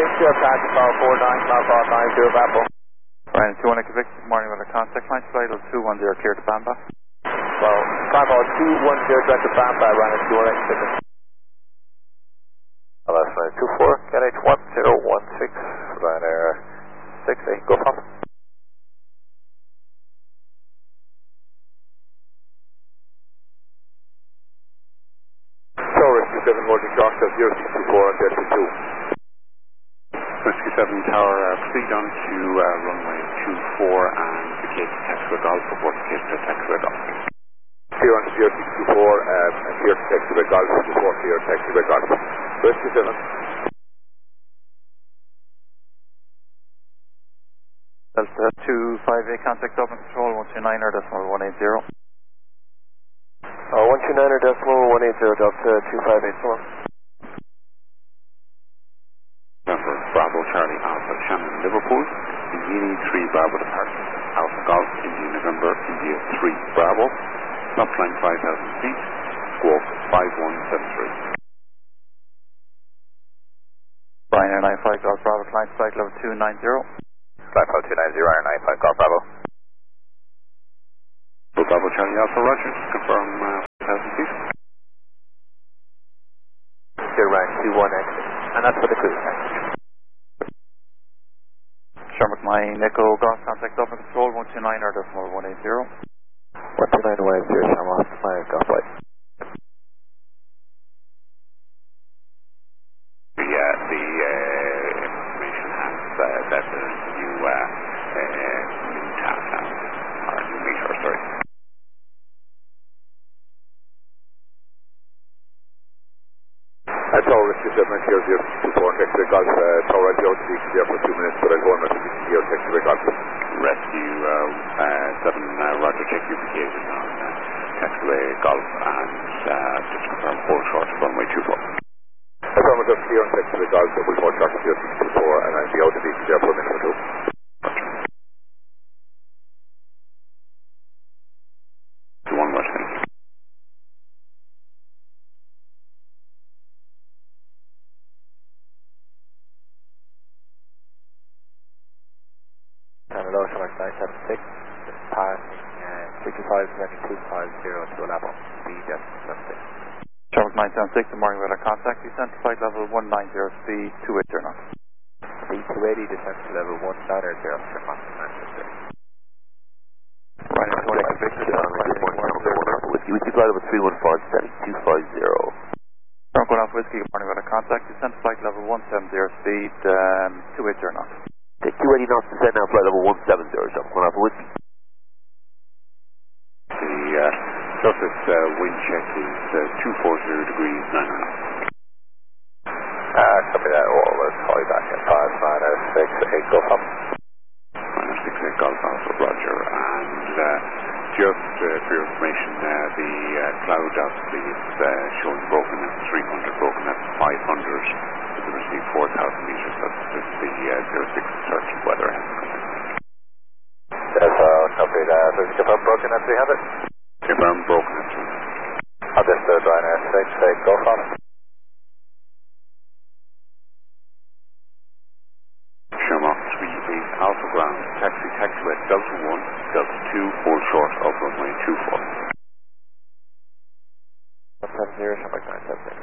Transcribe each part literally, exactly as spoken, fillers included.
Sierra Pass, Power four nine, Power nine zero, Bravo. Ryan two one Quebec, good morning with a contact line, flight two one zero, clear to Bamba. Well, Bravo two one zero, direct to Bamba, Ryan two one Quebec. That's uh, two four, K H one zero one six, Ryanair six eight, go from. Tower Rescue seven, Northern Yorkshire zero six two four, and Delta two. Rescue seven Tower, uh, proceed on to uh, runway two four and indicate taxiway golf, report indicate to taxiway golf. Clear on to zero six two four, um, and clear to taxiway golf, report clear taxiway golf. Rescue seven. Delta two five eight, contact open control, one two nine er decimal one eight zero. Uh, one two nine er decimal one eight zero, Delta two five eight four. November Bravo Charlie Alpha Shannon Liverpool, Indiana three Bravo departure, Alpha Golf India November India three Bravo, top line five thousand feet, squawk five one seven three. Ryanair nine five Golf Bravo, client flight level two nine zero. Flight level two nine zero, Ryanair nine five Golf Bravo. Bravo Charlie Alpha Roger, confirm uh, five thousand feet. Zero rank two one exit, and that's for the cruise tank. Sherman nine Echo Golf, contact open control, one two nine er decimal one eight zero. one two nine one eight zero, Sherman nine Golf flight. The, uh, the uh, information has uh, that there's a new, uh, uh, new task now, or new meter, sorry. Uh, Tower Rescue seven, here zero six two four, taxiway golf, uh, Tower I'll be out to there for two minutes, but I'll go on my position here, taxiway golf. Rescue uh, uh, seven, uh, Roger, check lubrication on uh, taxiway golf and uh, just confirm four short runway two four. I promise I'm clear on taxiway golf, so we'll watch after zero six two four, and I'll be out of the there for a minute or two. One more thing. Canada Ocean Mark nine seven six, passing uh, three two five, seven two five zero to Alabo, speed seven six. Sherman nine seven six, good morning with a contact, descent to flight level one nine zero, speed two eight zero knots. Speed two eighty, descent to level one nine zero, Sherman nine seven six. Ryanair two one Quebec, good morning, Whiskey, Whiskey flight level three one four, steady two five zero. Sherman going off Whiskey, good morning with a contact, descent to flight level one seven zero, speed um, two eight zero knots. Take two eighty knots, descend now, flight level one seven zero, Sherman going off Whiskey. The uh, surface uh, wind check is uh, two forty degrees nine knots. Uh, copy that, all let's call you back in five nine six eight, go up. Minus six eight Golf Alpha Roger, and uh, just uh, for your information, uh, the uh, cloud obviously is uh, showing broken at three hundred, broken at five hundred, visibility four thousand meters. That's just the uh, zero six search weather. Yes, uh, copy that. Is it confirmed broken at three hundred? Confirmed broken at three hundred. Understood, Ryanair six eight, go on it. Sherman three eight Alpha Ground, taxi taxiway Delta one, Delta two, hold short of runway two four. one seven zero, Sherman nine seven six.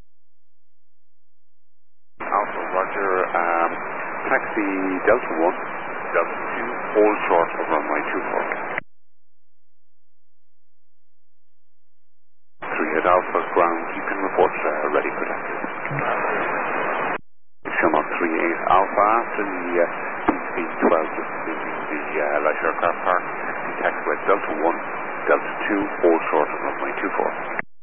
Alpha Roger, um, taxi Delta one, Delta two, hold short of runway two four. three eight Alpha Ground, you can report uh, ready for taxi. Sherman three eight Alpha, after the uh, speed twelve, just leaving the uh, light aircraft park, taxi taxiway Delta one, Delta two, hold short of runway two four.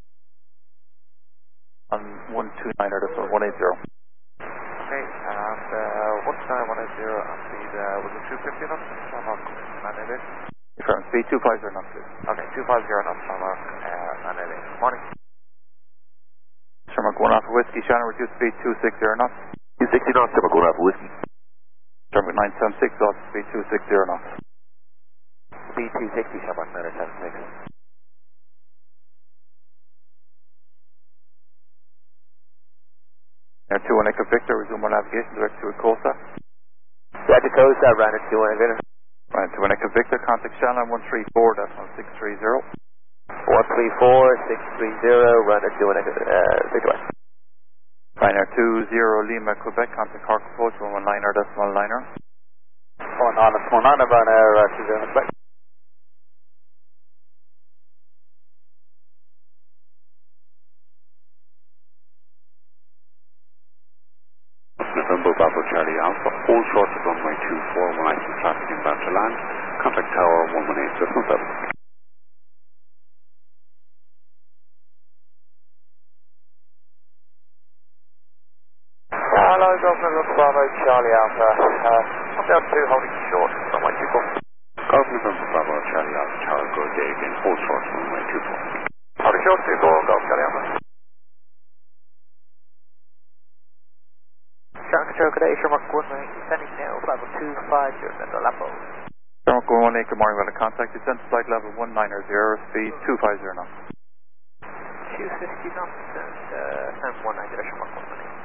On one two nine er decimal one eight zero. Okay, and uh, one nine one eight zero, and speed, uh, was it two fifty knots? I'm not nine eighty. Confirm, speed two five zero knots, please. Okay, two five zero knots, I'm on uh, nine eighty. Morning. Sherman going off for Whiskey, Shannon, reduce speed two six zero knots. two sixty knots, Sherman going off for Whiskey. Sherman nine seven six, off speed two six zero knots. Speed two sixty, Sherman nine seven six. Runner two one Echo Victor, resume our navigation direct to Ecosa. Roger Costa, runner two one Victor. Runner two one Echo Victor, contact Shannon one three four, that's one six three zero. one three four, six three zero, runner two one Echo uh, Victor. Runner two zero Lima, Quebec, contact Cork Approach one one niner, that's one liner. one niner, one niner, runner uh, two zero Quebec. November Bravo Charlie Alpha, hold short of runway two four, when I see traffic inbound to land, contact tower one one eight seven seven. Hello, Governor Look Bravo Charlie Alpha, uh, down two holding short, runway two four. Golf November Bravo Charlie Alpha, tower go day again, hold short of runway two four. Holding short two four, Golf Charlie Alpha. Ground control, good day, Shermark one one eight, descending now, level two five zero, Central Lapo. Shermark one one eight, good morning, weather contact, descent to flight level one niner zero, speed two five zero knots. two fifty knots and uh, and one nine zero, Shermark one one eight.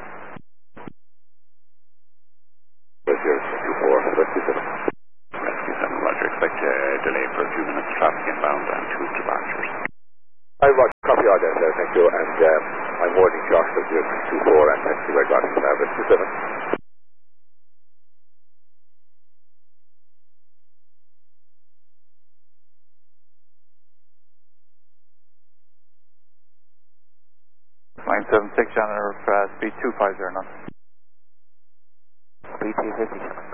Rescue two four, Rescue seven. Rescue seven, Roger, expect a delay for a few minutes, traffic inbound and two departures. I Roger, copy all that, uh, thank you, and um, I'm warning Josh of zero six two four and taxi by got uh, Rescue seven. nine seven six, Shannon, uh, speed two five zero knots. Speed two fifty, Shermark.